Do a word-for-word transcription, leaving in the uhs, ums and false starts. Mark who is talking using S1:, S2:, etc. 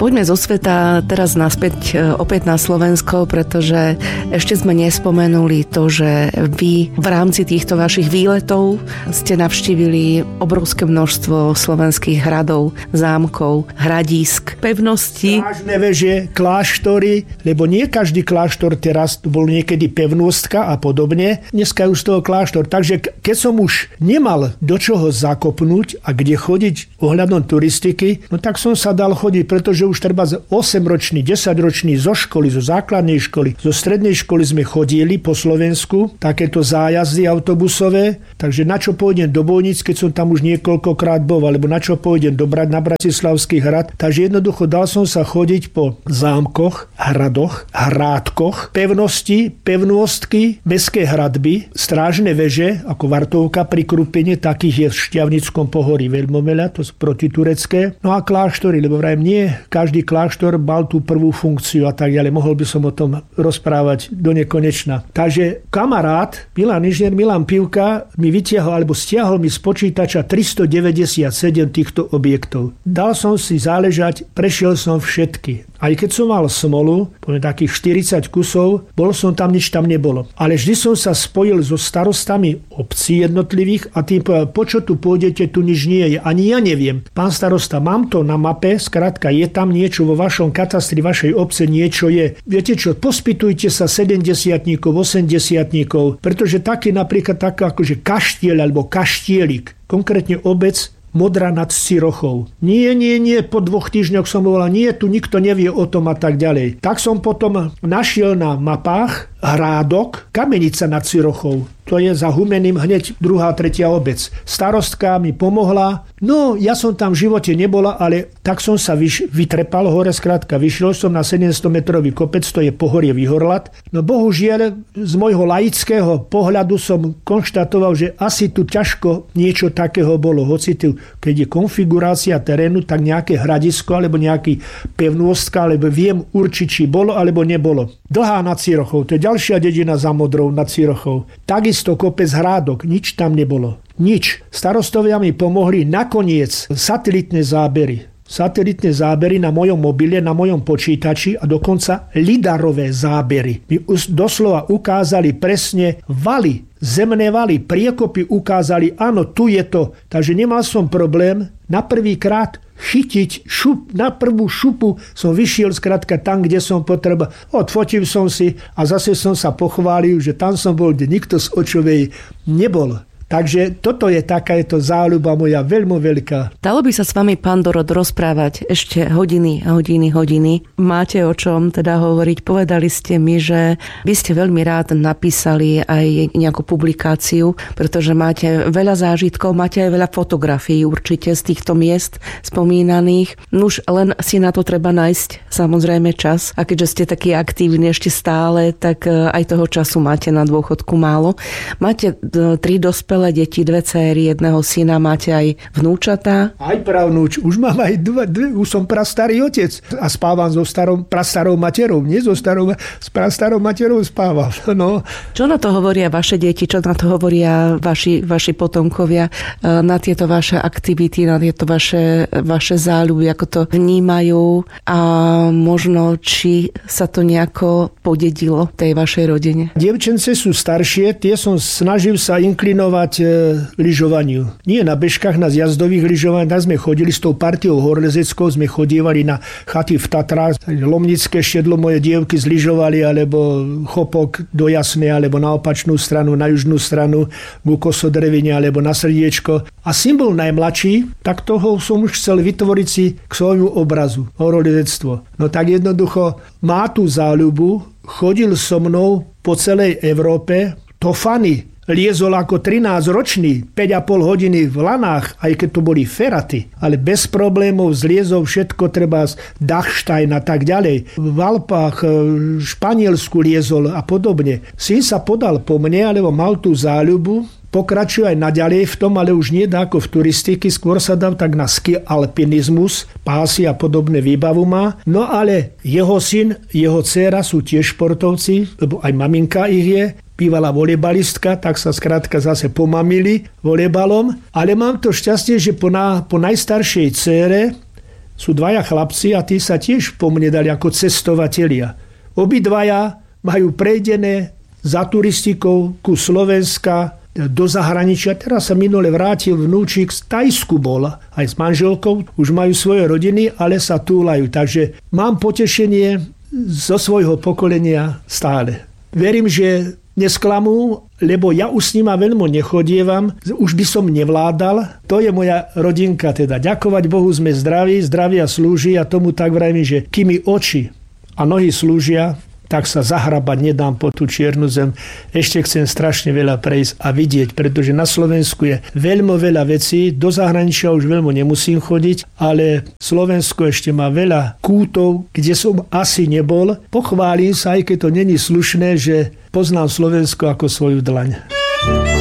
S1: Poďme zo sveta teraz naspäť opäť na Slovensko, pretože ešte sme nespomenuli to, že vy v rámci týchto vašich výletov ste navštívili obrovské množstvo slovenských hradov, zámkov, hradísk, pevností.
S2: Strážne veže, kláštory, lebo nie každý kláštor teraz bol niekedy pevnostka a podobne. Dneska je už toho kláštor. Takže keď som už nemal do čoho zakopnúť a kde chodiť ohľadom turistiky, no tak som sa dal chodiť, pretože už treba osemročný, desaťročný zo školy, zo základnej školy, zo strednej školy sme chodili po Slovensku, takéto zájazdy autobusové, takže na čo pôjdem do Bojníc, keď som tam už niekoľkokrát bol, alebo na čo pôjdem do Brat, na Bratislavský hrad. Takže jednoducho dal som sa chodiť po zámkoch, hradoch, hrádkoch, pevnosti, pevnostky, mestské hradby, strážne veže, ako Vartovka pri Krupine, takých je v Šťavnickom pohorí veľmi veľa, to sú protiturecké. No a kláštory, lebo vrajím, nie každý kláštor mal tú prvú funkciu a tak ďalej. Mohol by som o tom rozprávať do nekonečna. Takže kamarát Milan inžinier Milan Pivka mi vytiahol alebo stiahol mi z počítača tristodeväťdesiatsedem týchto objektov. Dal som si záležať, prešiel som všetky. Aj keď som mal smolu, poviem takých štyridsať kusov, bol som tam, nič tam nebolo. Ale vždy som sa spojil so starostami obcí jednotlivých a tým povedal, po čo tu pôjdete, tu nič nie je. Ani ja neviem. Pán starosta, mám to na mape, skrátka je tam niečo vo vašom katastri, vašej obce niečo je. Viete čo, pospýtujte sa sedemdesiatníkov, osemdesiatníkov, pretože taký napríklad taká akože kaštieľ alebo kaštielik, konkrétne obec Modra nad Cirochou. Nie, nie, nie, po dvoch týždňoch som volal, nie, tu nikto nevie o tom a tak ďalej. Tak som potom našiel na mapách hrádok Kamenica nad Cirochou. To je za Humeným hneď druhá, tretia obec. Starostka mi pomohla. No, ja som tam v živote nebola, ale tak som sa vyš- vytrepal hore, skrátka. Vyšiel som na sedemstometrový kopec, to je pohorie Vyhorlat. No bohužiaľ, z môjho laického pohľadu som konštatoval, že asi tu ťažko niečo takého bolo. Hoci tu, keď je konfigurácia terénu, tak nejaké hradisko, alebo nejaký pevnostka, alebo viem určiť, či bolo, alebo nebolo. Dlhá nad Cirochou, to je ďalšia dedina za Modrou nad Cirochou. Takisto kopec hrádok, nič tam nebolo. Nič. Starostovia mi pomohli, nakoniec satelitné zábery. Satelitné zábery na mojom mobile, na mojom počítači a dokonca lidarové zábery. Mi doslova ukázali presne valy, zemné valy, priekopy ukázali, áno, tu je to. Takže nemal som problém na prvý krát chytiť šup, na prvú šupu som vyšiel skrátka tam, kde som potreboval. Odfotil som si a zase som sa pochválil, že tam som bol, kde nikto z očovej nebol. Takže toto je takáto záľuba moja veľmi veľká.
S1: Dalo by sa s vami, pán Dorod, rozprávať ešte hodiny a hodiny, hodiny. Máte o čom teda hovoriť? Povedali ste mi, že vy ste veľmi rád napísali aj nejakú publikáciu, pretože máte veľa zážitkov, máte aj veľa fotografií určite z týchto miest spomínaných. Nuž len si na to treba nájsť samozrejme čas. A keďže ste takí aktívni ešte stále, tak aj toho času máte na dôchodku málo. Máte tri dospelé deti, dve céry, jedného syna, máte aj vnúčatá?
S2: Aj pravnúč, už mám aj dve, dve, už som prastarý otec a spávam so starou, prastarou materou, nie so starou, s prastarou materou spávam. No.
S1: Čo na to hovoria vaše deti, čo na to hovoria vaši, vaši potomkovia, na tieto vaše aktivity, na tieto vaše, vaše záľuby, ako to vnímajú a možno, či sa to nejako podedilo tej vašej rodine?
S2: Dievčence sú staršie, tie som snažil sa inklinovať lyžovaniu. Nie na bežkách, na zjazdových lyžovaní. Sme chodili s tou partiou horlezeckou, sme chodievali na chaty v Tatrách. Lomnické šedlo moje dievky zlyžovali, alebo Chopok do Jasnej, alebo na opačnú stranu, na južnú stranu, ku Kosodrevine, alebo na Srdiečko. A symbol najmladší, tak toho som už chcel vytvoriť si k svojmu obrazu. Horolezectvo. No tak jednoducho má tú záľubu, chodil so mnou po celej Európe, to fany. Liezol ako trinásťročný, päť a pol hodiny v lanách, aj keď to boli feraty, ale bez problémov zliezol všetko, treba z Dachstein a tak ďalej. V Alpách, v Španielsku liezol a podobne. Syn sa podal po mne, alebo mal tú záľubu, pokračuje aj naďalej v tom, ale už nie ako v turistiky, skôr sa dal tak na ski alpinizmus, pásy a podobné výbavu má. No ale jeho syn, jeho dcéra sú tiež športovci, lebo aj maminka ich je, bývalá volejbalistka, tak sa skrátka zase pomamili volejbalom. Ale mám to šťastie, že po, na, po najstaršej dcére sú dvaja chlapci a tí sa tiež po mne dali ako cestovatelia. Obidvaja majú prejdené za turistikou ku Slovenska do zahraničia. Teraz sa minule vrátil vnúčik z Tajsku bol, aj s manželkou, už majú svoje rodiny, ale sa túlajú. Takže mám potešenie zo svojho pokolenia stále. Verím, že nesklamú, lebo ja už s nima veľmi nechodievam, už by som nevládal. To je moja rodinka teda. Ďakovať Bohu sme zdraví, zdravia slúži a tomu tak vravím, že kým mi oči a nohy slúžia, tak sa zahrabať nedám po tú čiernu zem. Ešte chcem strašne veľa prejsť a vidieť, pretože na Slovensku je veľmi veľa vecí, do zahraničia už veľmi nemusím chodiť, ale Slovensko ešte má veľa kútov, kde som asi nebol. Pochválim sa, aj keď to není slušné, že poznám Slovensko ako svoju dlaň.